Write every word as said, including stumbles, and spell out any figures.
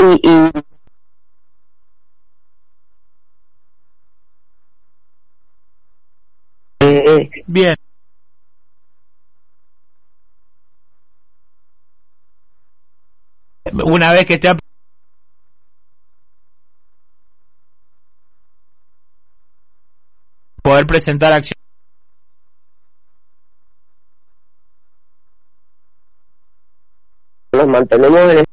y, y eh, Bien. Una vez que esté poder presentar acción. nos mantenemos en